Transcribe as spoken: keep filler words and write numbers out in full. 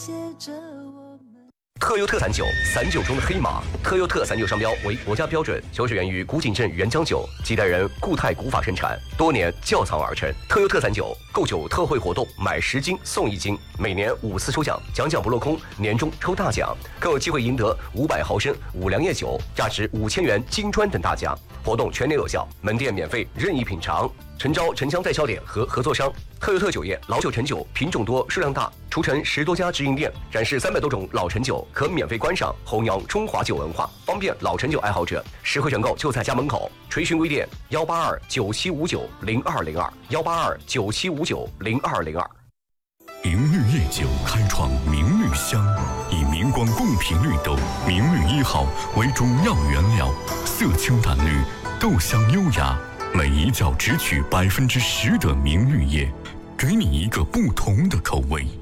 特优特散酒，散酒中的黑马。特优特散酒商标为国家标准，酒水源于古井镇原浆酒，几代人固态古法生产，多年窖藏而成。特优特散酒购酒特惠活动，买十斤送一斤，每年五次抽奖，奖奖不落空，年终抽大奖，更有机会赢得五百毫升五粮液酒，价值五千元金砖等大奖。活动全年有效，门店免费任意品尝。诚招城乡代销点和合作商。特优特酒业老酒陈酒品种多，数量大，除城十多家直营店，展示三百多种老陈酒，可免费观赏，弘扬中华酒文化，方便老陈酒爱好者。实惠选购就在家门口。垂询微店幺八二九七五九零二零二幺八二九七五九零二零二。 明绿夜酒开创明绿香，以明光贡品绿豆明绿一号为主要原料，色清淡绿，豆香优雅。每一窖只取百分之十的明绿叶，给你一个不同的口味。